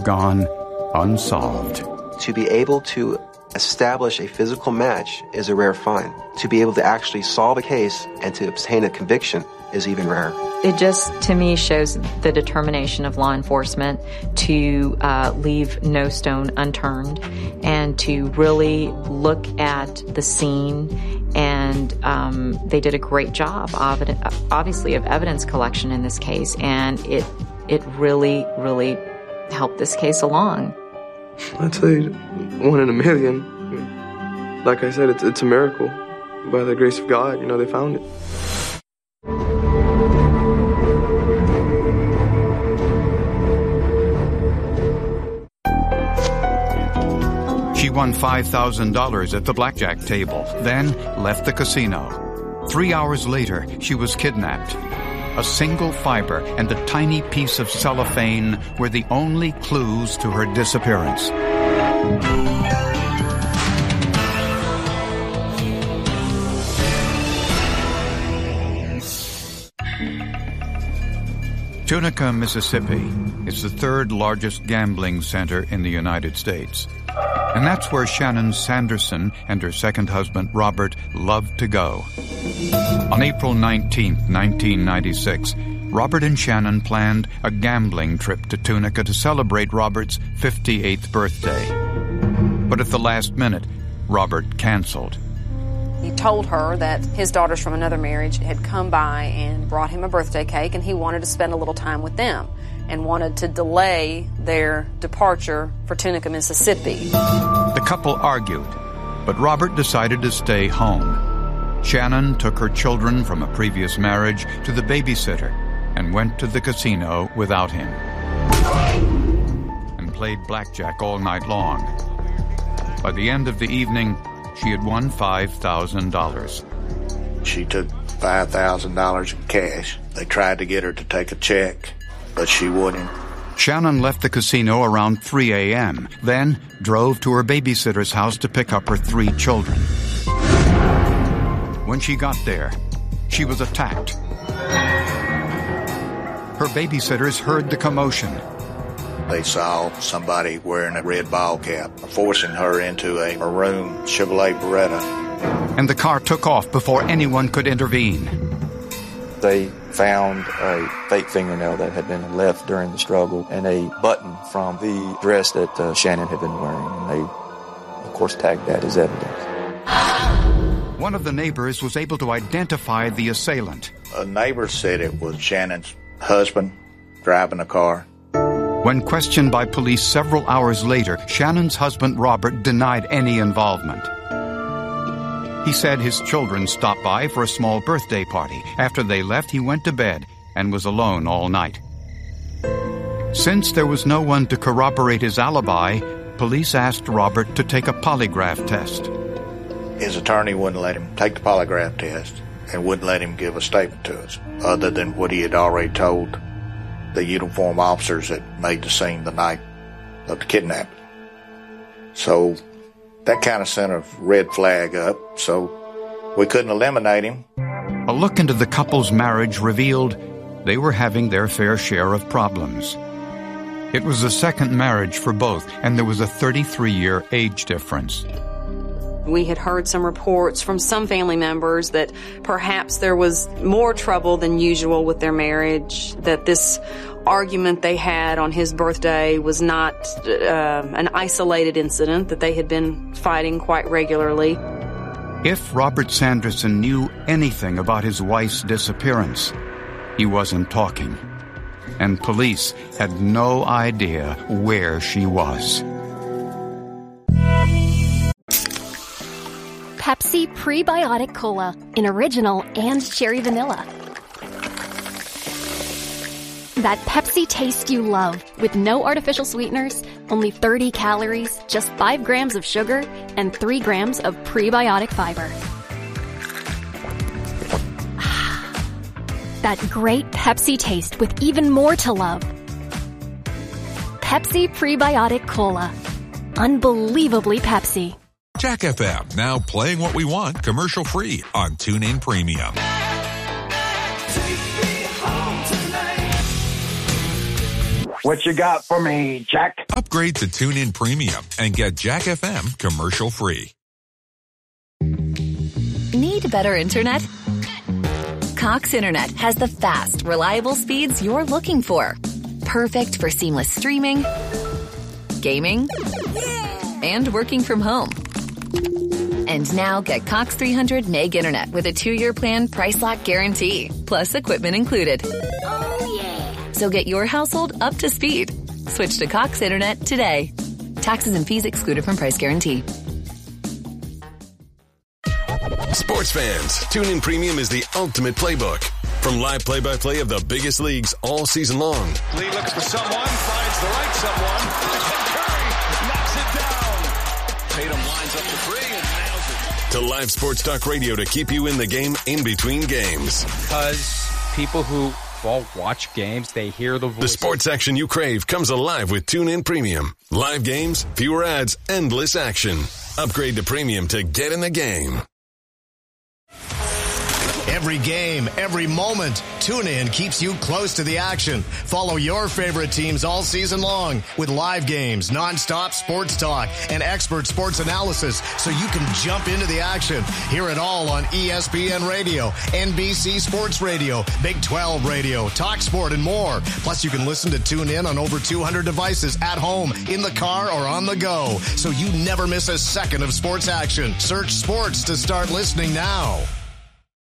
gone unsolved. To be able to establish a physical match is a rare find. To be able to actually solve a case and to obtain a conviction is even rarer. It just, to me, shows the determination of law enforcement to leave no stone unturned and to really look at the scene. And they did a great job, obviously, of evidence collection in this case. And it really, really helped this case along. I'd say 1 in a million. Like I said, it's a miracle. By the grace of God, they found it. She won $5,000 at the blackjack table, then left the casino. 3 hours later, she was kidnapped. A single fiber and a tiny piece of cellophane were the only clues to her disappearance. Tunica, Mississippi is the third largest gambling center in the United States. And that's where Shannon Sanderson and her second husband, Robert, loved to go. On April 19, 1996, Robert and Shannon planned a gambling trip to Tunica to celebrate Robert's 58th birthday. But at the last minute, Robert canceled. He told her that his daughters from another marriage had come by and brought him a birthday cake, and he wanted to spend a little time with them and wanted to delay their departure for Tunica, Mississippi. The couple argued, but Robert decided to stay home. Shannon took her children from a previous marriage to the babysitter and went to the casino without him and played blackjack all night long. By the end of the evening, she had won $5,000. She took $5,000 in cash. They tried to get her to take a check, but she wouldn't. Shannon left the casino around 3 a.m., then drove to her babysitter's house to pick up her 3 children. When she got there, she was attacked. Her babysitters heard the commotion. They saw somebody wearing a red ball cap, forcing her into a maroon Chevrolet Beretta. And the car took off before anyone could intervene. They found a fake fingernail that had been left during the struggle and a button from the dress that Shannon had been wearing. And they, of course, tagged that as evidence. One of the neighbors was able to identify the assailant. A neighbor said it was Shannon's husband driving a car. When questioned by police several hours later, Shannon's husband, Robert, denied any involvement. He said his children stopped by for a small birthday party. After they left, he went to bed and was alone all night. Since there was no one to corroborate his alibi, police asked Robert to take a polygraph test. His attorney wouldn't let him take the polygraph test and wouldn't let him give a statement to us, other than what he had already told the uniformed officers that made the scene the night of the kidnapping. So that kind of sent a red flag up, so we couldn't eliminate him. A look into the couple's marriage revealed they were having their fair share of problems. It was the second marriage for both, and there was a 33-year age difference. We had heard some reports from some family members that perhaps there was more trouble than usual with their marriage, that this argument they had on his birthday was not an isolated incident, that they had been fighting quite regularly. If Robert Sanderson knew anything about his wife's disappearance, he wasn't talking, and police had no idea where she was. Pepsi Prebiotic Cola in original and cherry vanilla. That Pepsi taste you love with no artificial sweeteners, only 30 calories, just 5 grams of sugar, and 3 grams of prebiotic fiber. That great Pepsi taste with even more to love. Pepsi Prebiotic Cola. Unbelievably Pepsi. Jack FM, now playing what we want commercial-free on TuneIn Premium. What you got for me, Jack? Upgrade to TuneIn Premium and get Jack FM commercial free. Need better internet? Cox Internet has the fast, reliable speeds you're looking for. Perfect for seamless streaming, gaming, and working from home. And now get Cox 300 meg internet with a 2-year plan price lock guarantee, plus equipment included. Oh, yeah. So get your household up to speed. Switch to Cox Internet today. Taxes and fees excluded from price guarantee. Sports fans, TuneIn Premium is the ultimate playbook. From live play-by-play of the biggest leagues all season long. Lee looks for someone, finds the right someone. Curry knocks it down. Tatum lines up the three and nails it. To live sports talk radio to keep you in the game in between games. Because people who watch games, they hear the voice. The sports action you crave comes alive with TuneIn Premium. Live games, fewer ads, endless action. Upgrade to Premium to get in the game. Every game, every moment, TuneIn keeps you close to the action. Follow your favorite teams all season long with live games, nonstop sports talk, and expert sports analysis so you can jump into the action. Hear it all on ESPN Radio, NBC Sports Radio, Big 12 Radio, Talk Sport, and more. Plus, you can listen to TuneIn on over 200 devices at home, in the car, or on the go, so you never miss a second of sports action. Search sports to start listening now.